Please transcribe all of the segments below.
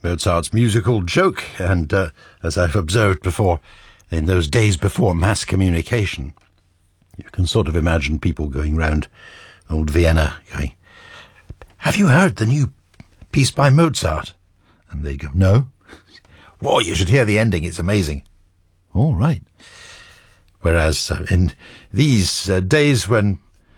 Mozart's musical joke, and as I've observed before, in those days before mass communication, you can sort of imagine people going round old Vienna going, "Have you heard the new piece by Mozart?" And they go, "No." "Whoa, you should hear the ending, it's amazing." "All right." Whereas in these days when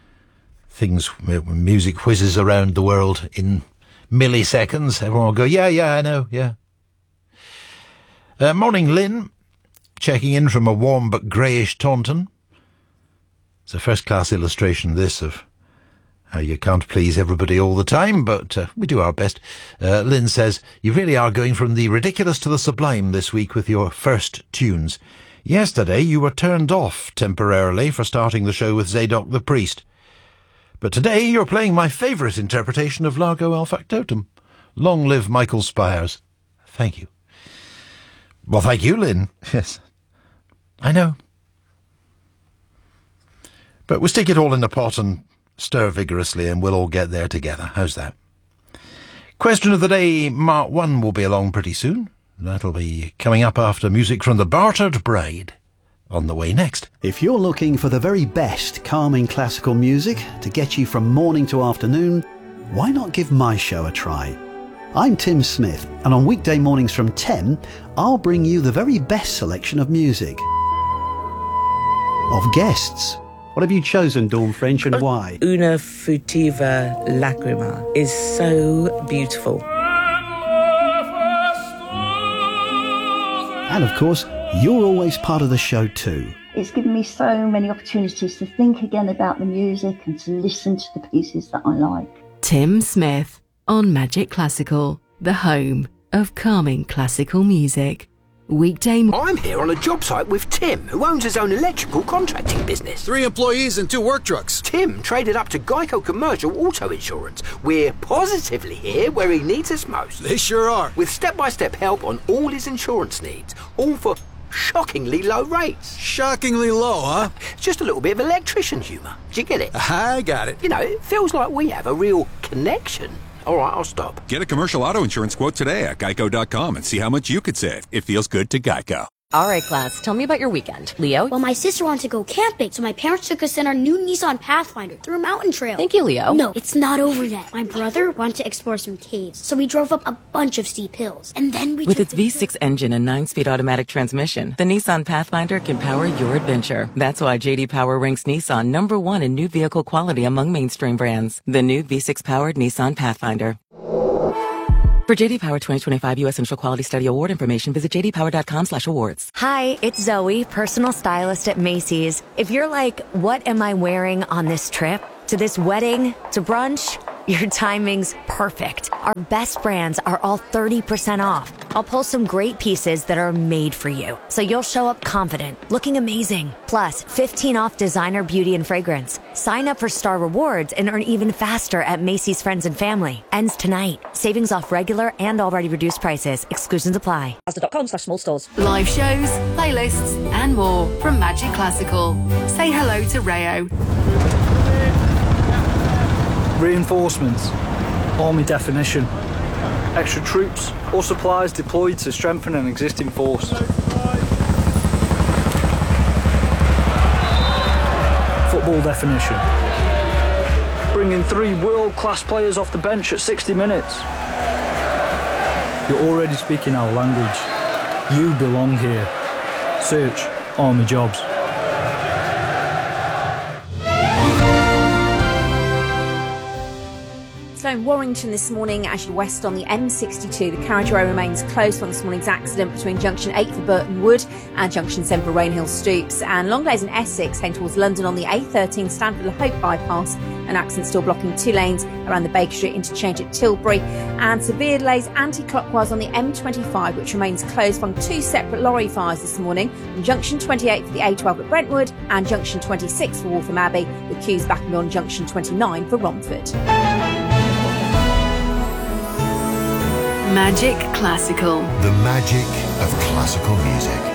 music whizzes around the world in milliseconds, everyone will go, yeah, I know, yeah. Morning, Lynn. Checking in from a warm but greyish Taunton. It's a first-class illustration, this, of how you can't please everybody all the time, but we do our best. Lynn says, "You really are going from the ridiculous to the sublime this week with your first tunes. Yesterday you were turned off temporarily for starting the show with Zadok the Priest. But today you're playing my favourite interpretation of Largo El Factotum. Long live Michael Spires." Thank you. Well, thank you, Lynn. Yes. I know. But we'll stick it all in the pot and stir vigorously and we'll all get there together. How's that? Question of the day, Mark 1 will be along pretty soon. That'll be coming up after music from The Bartered Bride. On the way next. If you're looking for the very best calming classical music to get you from morning to afternoon, why not give my show a try? I'm Tim Smith, and on weekday mornings from 10, I'll bring you the very best selection of music. Of guests. What have you chosen, Dawn French, and why? Una Futiva Lacrima is so beautiful. And of course, you're always part of the show too. It's given me so many opportunities to think again about the music and to listen to the pieces that I like. Tim Smith on Magic Classical, the home of calming classical music. Weekday. I'm here on a job site with Tim, who owns his own electrical contracting business. 3 employees and 2 work trucks. Tim traded up to Geico Commercial Auto Insurance. We're positively here where he needs us most. They sure are. With step-by-step help on all his insurance needs, all for shockingly low rates. Shockingly low, huh? Just a little bit of electrician humour. Do you get it? I got it. You know, it feels like we have a real connection. All right, I'll stop. Get a commercial auto insurance quote today at geico.com and see how much you could save. It feels good to Geico. All right, class, tell me about your weekend. Leo? Well, my sister wanted to go camping, so my parents took us in our new Nissan Pathfinder through a mountain trail. Thank you, Leo. No, it's not over yet. My brother wanted to explore some caves, so we drove up a bunch of steep hills. And then we With its V6 engine and 9-speed automatic transmission, the Nissan Pathfinder can power your adventure. That's why J.D. Power ranks Nissan #1 in new vehicle quality among mainstream brands. The new V6-powered Nissan Pathfinder. For JD Power 2025 U.S. Central Quality Study Award information, visit jdpower.com/awards. Hi, it's Zoe, personal stylist at Macy's. If you're like, what am I wearing on this trip? To this wedding? To brunch? Your timing's perfect. Our best brands are all 30% off. I'll pull some great pieces that are made for you, so you'll show up confident, looking amazing. Plus, 15 off designer beauty and fragrance. Sign up for Star Rewards and earn even faster at Macy's Friends and Family. Ends tonight. Savings off regular and already reduced prices. Exclusions apply. Asda.com/small stores. Live shows, playlists, and more from Magic Classical. Say hello to Rayo. Reinforcements, army definition, extra troops or supplies deployed to strengthen an existing force. Football definition, bringing 3 world-class players off the bench at 60 minutes. You're already speaking our language. You belong here. Search Army Jobs. In Warrington this morning, as you west on the M62, the carriageway remains closed on this morning's accident between junction 8 for Burton Wood and junction 7 for Rainhill Stoops. And long days in Essex heading towards London on the A13 Stanford Hope bypass. An accident still blocking 2 lanes around the Baker Street interchange at Tilbury. And severe delays anti-clockwise on the M25, which remains closed from 2 separate lorry fires this morning from junction 28 for the A12 at Brentwood and junction 26 for Waltham Abbey, with queues back beyond junction 29 for Romford. Magic Classical. The magic of classical music.